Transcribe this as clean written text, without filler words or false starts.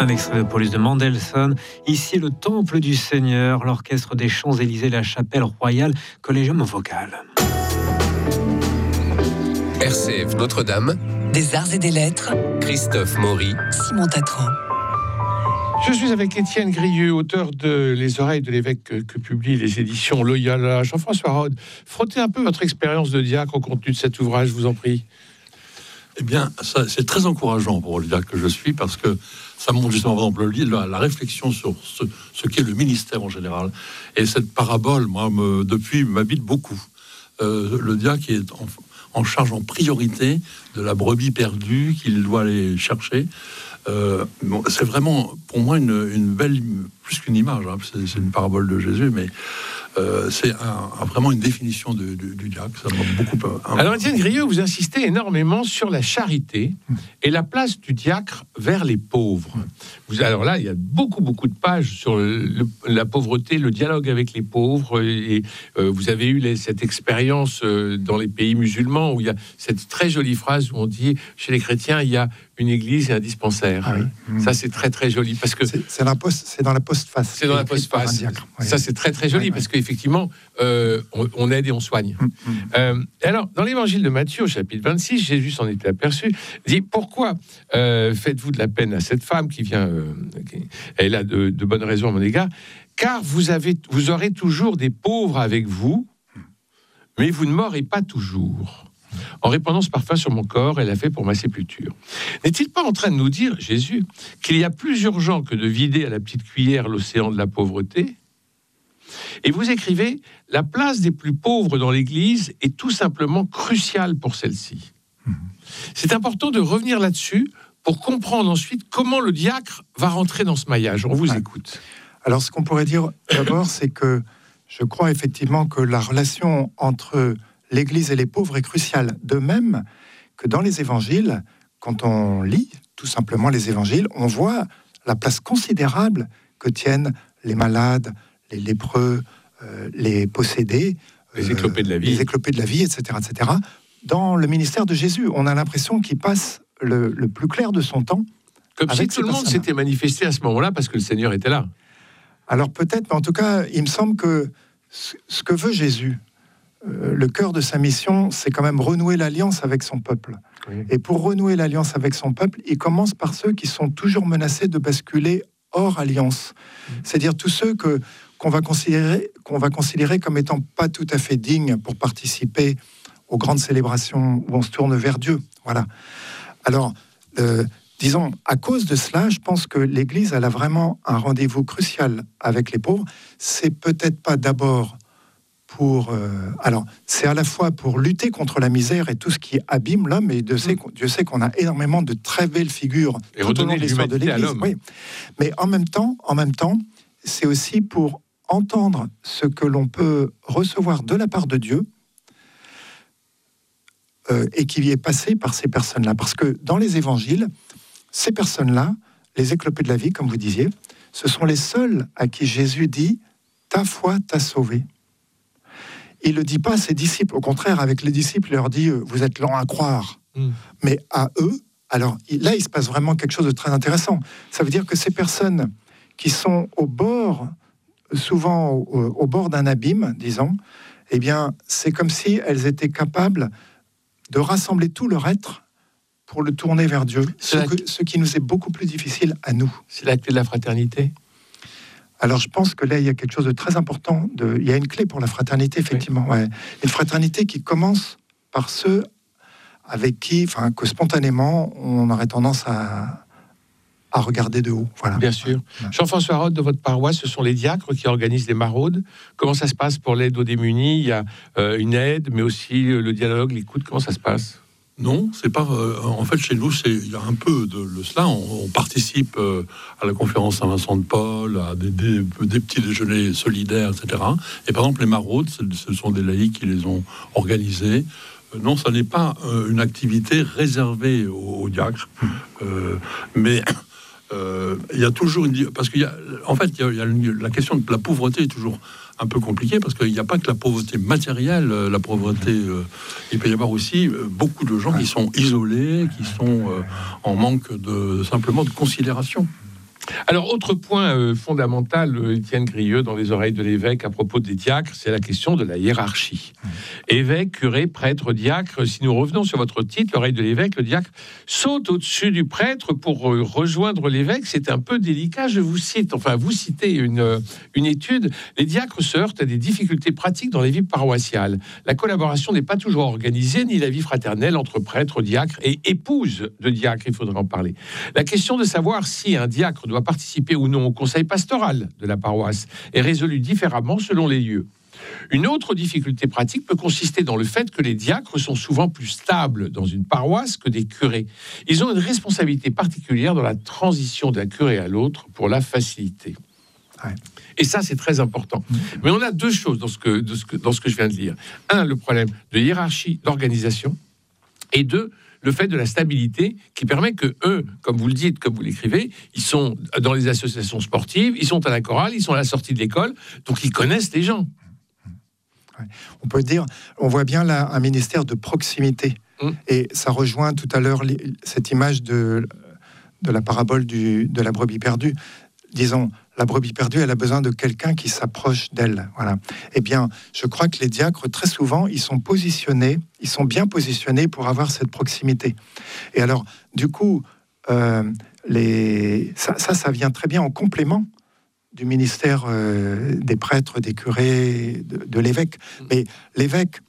Un extrait de Paulus de Mendelssohn. Ici, le Temple du Seigneur, l'orchestre des Champs-Élysées, la chapelle royale, Collégium vocal. RCF Notre-Dame, des arts et des lettres, Christophe Maury, Simon Tatran. Je suis avec Étienne Grieux, auteur de Les oreilles de l'évêque que publient les éditions Loyola. Jean-François Rode, frottez un peu votre expérience de diacre au contenu de cet ouvrage, je vous en prie. Eh bien, ça, c'est très encourageant pour le diacre que je suis, parce que ça montre justement, par exemple, la réflexion sur ce qu'est le ministère en général. Et cette parabole, moi, depuis, m'habite beaucoup. Le diacre est en charge en priorité de la brebis perdue qu'il doit aller chercher. C'est vraiment, pour moi, une belle, plus qu'une image, hein, c'est une parabole de Jésus, mais c'est vraiment une définition du diacre. Ça m'a beaucoup. Alors, Étienne Grieux, vous insistez énormément sur la charité et la place du diacre vers les pauvres. Alors là, il y a beaucoup de pages sur la pauvreté, le dialogue avec les pauvres. Et vous avez eu cette expérience dans les pays musulmans où il y a cette très jolie phrase où on dit chez les chrétiens, il y a une église et un dispensaire. Ah oui. Ça, c'est très joli parce que c'est dans la postface. C'est dans la postface. Ça, c'est très joli parce qu'effectivement, on aide et on soigne. Alors, dans l'évangile de Matthieu, au chapitre 26, Jésus s'en était aperçu, dit: pourquoi faites-vous de la peine à cette femme qui vient, elle a de bonnes raisons à mon égard, car vous aurez toujours des pauvres avec vous, mais vous ne mourrez pas toujours. En répandant ce parfum sur mon corps, elle l'a fait pour ma sépulture. N'est-il pas en train de nous dire, Jésus, qu'il y a plus urgent que de vider à la petite cuillère l'océan de la pauvreté? Et vous écrivez, la place des plus pauvres dans l'Église est tout simplement cruciale pour celle-ci. C'est important de revenir là-dessus pour comprendre ensuite comment le diacre va rentrer dans ce maillage. On vous écoute. Alors, ce qu'on pourrait dire d'abord, c'est que je crois effectivement que la relation entre l'Église et les pauvres est cruciale. De même que dans les évangiles, quand on lit tout simplement les évangiles, on voit la place considérable que tiennent les malades, les lépreux, les possédés, les éclopés de la vie, etc., etc. Dans le ministère de Jésus, on a l'impression qu'il passe le plus clair de son temps. Comme si tout le monde s'était manifesté à ce moment-là parce que le Seigneur était là. Alors peut-être, mais en tout cas, il me semble que ce que veut Jésus, le cœur de sa mission, c'est quand même renouer l'alliance avec son peuple. Oui. Et pour renouer l'alliance avec son peuple, il commence par ceux qui sont toujours menacés de basculer hors alliance. C'est-à-dire tous ceux qu'on va considérer comme étant pas tout à fait dignes pour participer aux grandes célébrations où on se tourne vers Dieu. Voilà. Alors, disons, à cause de cela, je pense que l'Église, elle a vraiment un rendez-vous crucial avec les pauvres. C'est peut-être pas d'abord alors, c'est à la fois pour lutter contre la misère et tout ce qui abîme l'homme, et Dieu sait qu'on a énormément de très belles figures et tout au long de l'histoire de l'Église. Oui. Mais en même temps, c'est aussi pour entendre ce que l'on peut recevoir de la part de Dieu et qui est passé par ces personnes-là. Parce que dans les évangiles, ces personnes-là, les éclopés de la vie, comme vous disiez, ce sont les seuls à qui Jésus dit « ta foi t'a sauvé ». Il ne le dit pas à ses disciples. Au contraire, avec les disciples, il leur dit « vous êtes lents à croire ». Mais à eux, alors là, il se passe vraiment quelque chose de très intéressant. Ça veut dire que ces personnes qui sont souvent au bord d'un abîme, disons, eh bien, c'est comme si elles étaient capables de rassembler tout leur être pour le tourner vers Dieu, ce qui nous est beaucoup plus difficile à nous. C'est la clé de la fraternité. Alors, je pense que là, il y a quelque chose de très important. Il y a une clé pour la fraternité, effectivement. Oui. Ouais. Une fraternité qui commence par ceux avec qui, que spontanément, on aurait tendance à regarder de haut. Voilà. Bien sûr. Ouais. Jean-François Rode, de votre paroisse, ce sont les diacres qui organisent les maraudes. Comment ça se passe pour l'aide aux démunis? Il y a une aide, mais aussi le dialogue, l'écoute. Comment ça se passe? Non, c'est pas. En fait, chez nous, il y a un peu de cela. On participe à la conférence Saint-Vincent de Paul, à des petits déjeuners solidaires, etc. Et par exemple, les maraudes, ce sont des laïcs qui les ont organisées. Non, ça n'est pas une activité réservée aux diacres, mais il y a toujours parce qu'il y a, en fait, il y a la question de la pauvreté est toujours un peu compliquée, parce qu'il n'y a pas que la pauvreté matérielle, la pauvreté, il peut y avoir aussi beaucoup de gens qui sont isolés, qui sont en manque simplement de considération. Alors, autre point fondamental, Étienne Grieux, dans les oreilles de l'évêque à propos des diacres, c'est la question de la hiérarchie. Évêque, curé, prêtre, diacre, si nous revenons sur votre titre, l'oreille de l'évêque, le diacre saute au-dessus du prêtre pour rejoindre l'évêque. C'est un peu délicat, je vous cite, enfin, vous citez une étude. Les diacres se heurtent à des difficultés pratiques dans les vies paroissiales. La collaboration n'est pas toujours organisée, ni la vie fraternelle entre prêtre, diacre et épouse de diacre, il faudra en parler. La question de savoir si un diacre doit participer ou non au conseil pastoral de la paroisse est résolue différemment selon les lieux. Une autre difficulté pratique peut consister dans le fait que les diacres sont souvent plus stables dans une paroisse que des curés. Ils ont une responsabilité particulière dans la transition d'un curé à l'autre pour la faciliter. Ouais. Et ça, c'est très important. Mais on a deux choses dans ce que je viens de lire. Un, le problème de hiérarchie, d'organisation. Et deux, le fait de la stabilité qui permet que eux, comme vous le dites, comme vous l'écrivez, ils sont dans les associations sportives, ils sont à la chorale, ils sont à la sortie de l'école, donc ils connaissent les gens. On peut dire, on voit bien là un ministère de proximité. Et ça rejoint tout à l'heure cette image de la parabole de la brebis perdue. Disons, la brebis perdue, elle a besoin de quelqu'un qui s'approche d'elle. Voilà. Eh bien, je crois que les diacres, très souvent, ils sont bien positionnés pour avoir cette proximité. Et alors, du coup, ça vient très bien en complément du ministère des prêtres, des curés, de l'évêque. Mais l'évêque,